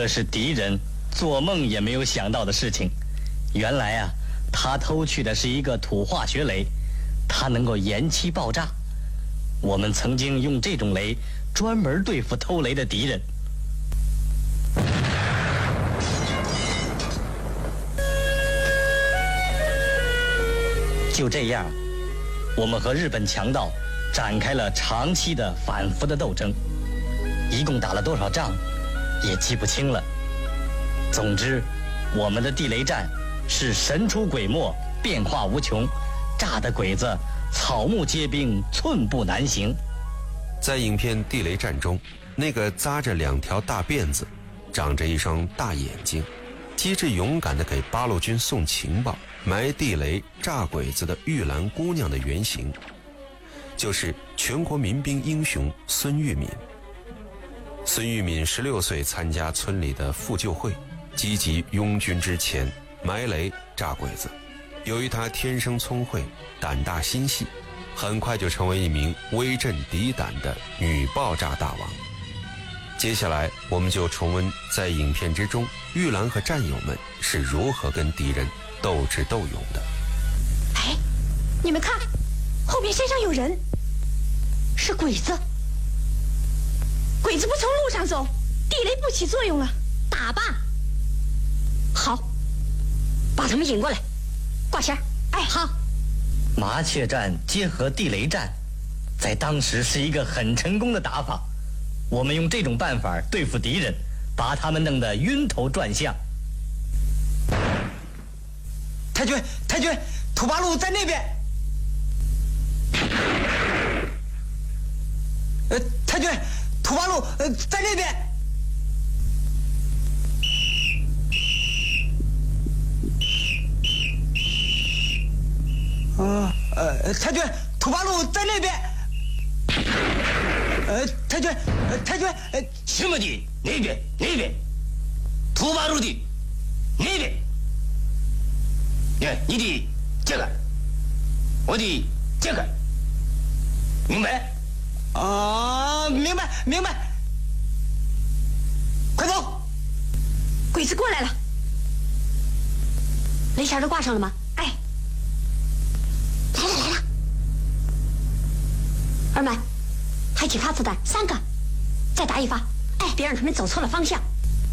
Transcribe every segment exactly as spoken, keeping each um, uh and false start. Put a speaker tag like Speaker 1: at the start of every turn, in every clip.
Speaker 1: 这是敌人做梦也没有想到的事情。原来啊，他偷去的是一个土化学雷，它能够延期爆炸。我们曾经用这种雷专门对付偷雷的敌人。就这样，我们和日本强盗展开了长期的反复的斗争，一共打了多少仗也记不清了。总之，我们的地雷战是神出鬼没，变化无穷，炸的鬼子草木皆兵，寸步难行。
Speaker 2: 在影片《地雷战》中，那个扎着两条大辫子，长着一双大眼睛，机智勇敢地给八路军送情报、埋地雷、炸鬼子的玉兰姑娘的原型，就是全国民兵英雄孙玉敏。孙玉敏十六岁参加村里的复救会，积极拥军之前埋雷炸鬼子。由于他天生聪慧，胆大心细，很快就成为一名威震敌胆的女爆炸大王。接下来我们就重温在影片之中玉兰和战友们是如何跟敌人斗智斗勇的。
Speaker 3: 哎，你们看，后面山上有人，是鬼子。鬼子不从路上走，地雷不起作用了，打吧。好，把他们引过来。挂弦。哎，好。
Speaker 1: 麻雀战结合地雷战，在当时是一个很成功的打法。我们用这种办法对付敌人，把他们弄得晕头转向。
Speaker 4: 太君，太君，土八路在那边。呃，太君，土八路呃在那边。啊，呃，太君，土八路在那边。呃，太君，呃，太君，呃，
Speaker 5: 什么的那边那边，土八路的那边。你的这个，我的这个，明白？
Speaker 4: 啊，明白明白。快走！
Speaker 3: 鬼子过来了，雷弦都挂上了吗？哎，来了来了。二满，还几发子弹？三个，再打一发。哎，别让他们走错了方向。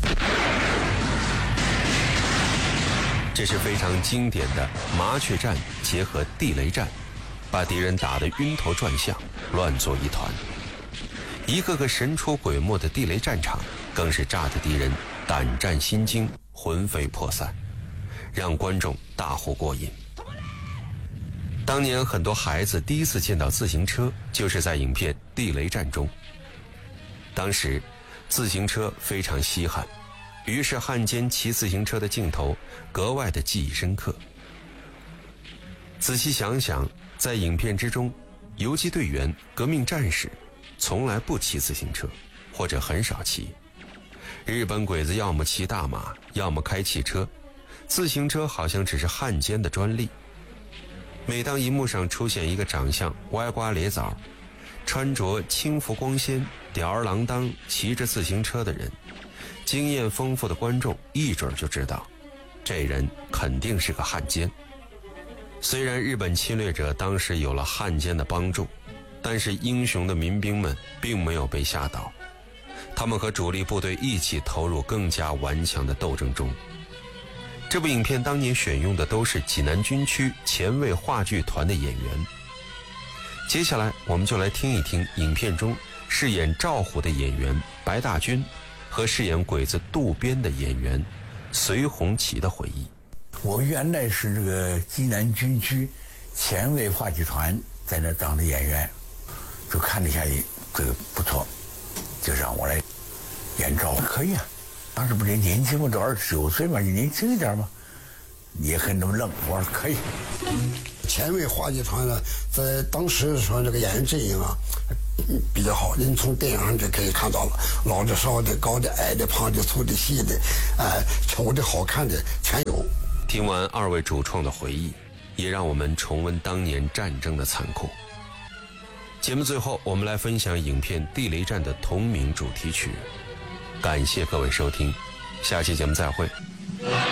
Speaker 2: 这是非常经典的麻雀战结合地雷战，把敌人打得晕头转向，乱作一团。一个个神出鬼没的地雷战场，更是炸得敌人胆战心惊，魂飞魄散，让观众大呼过瘾。当年很多孩子第一次见到自行车，就是在影片《地雷战》中。当时自行车非常稀罕，于是汉奸骑自行车的镜头格外的记忆深刻。仔细想想，在影片之中，游击队员、革命战士从来不骑自行车，或者很少骑。日本鬼子要么骑大马，要么开汽车，自行车好像只是汉奸的专利。每当荧幕上出现一个长相歪瓜裂枣、穿着轻服光鲜、吊儿郎当骑着自行车的人，经验丰富的观众一准就知道，这人肯定是个汉奸。虽然日本侵略者当时有了汉奸的帮助，但是英雄的民兵们并没有被吓倒，他们和主力部队一起投入更加顽强的斗争中。这部影片当年选用的都是济南军区前卫话剧团的演员。接下来我们就来听一听影片中饰演赵虎的演员白大军和饰演鬼子渡边的演员隋红旗的回忆。
Speaker 6: 我原来是这个济南军区前卫话剧团在那当的演员，就看了一下这个不错，就让我来演赵虎。可以啊，当时不是年轻嘛，都二十九岁嘛，你年轻一点嘛，你也很那么愣。我说可以。
Speaker 7: 前卫话剧团呢，在当时说这个演员阵营啊比较好，您从电影上就可以看到了，老的、少的、高的、矮的、胖的、粗的、细的，呃，丑的、好看的全有。
Speaker 2: 听完二位主创的回忆，也让我们重温当年战争的残酷。节目最后，我们来分享影片《地雷战》的同名主题曲。感谢各位收听， 下期节目再会。